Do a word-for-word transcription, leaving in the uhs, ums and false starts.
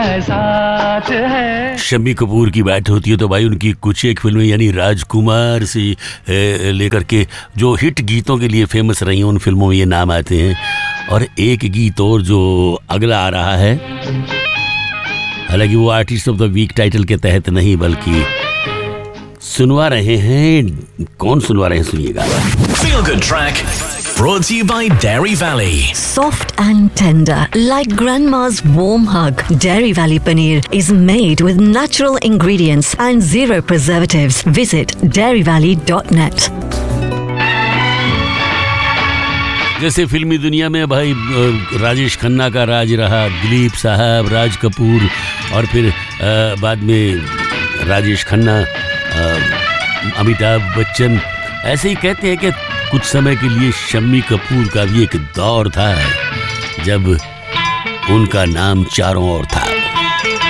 साथ है। शम्मी कपूर की बात होती है तो भाई उनकी कुछ एक फिल्में यानी राजकुमार से लेकर के जो हिट गीतों के लिए फेमस रही हैं उन फिल्मों में ये नाम आते हैं। और एक गीत और जो अगला आ रहा है, हालांकि वो artist of the week title के तहत नहीं बल्कि सुनवा रहे हैं, कौन सुनवा रहे हैं सुनिएगा। Feel Good Track brought to you by Dairy Valley. Soft and tender, like grandma's warm hug. Dairy Valley paneer is made with natural ingredients and zero preservatives. Visit dairy valley dot net. जैसे फिल्मी दुनिया में भाई राजेश खन्ना का राज रहा, दिलीप साहब, राज कपूर और फिर बाद में राजेश खन्ना, अमिताभ बच्चन, ऐसे ही कहते हैं कि कुछ समय के लिए शम्मी कपूर का भी एक दौर था जब उनका नाम चारों ओर था।